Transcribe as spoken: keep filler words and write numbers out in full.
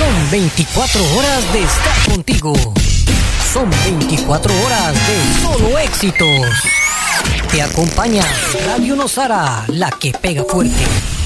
Son veinticuatro horas de estar contigo. Son veinticuatro horas de solo éxitos. Te acompaña Radio Nosara, la que pega fuerte.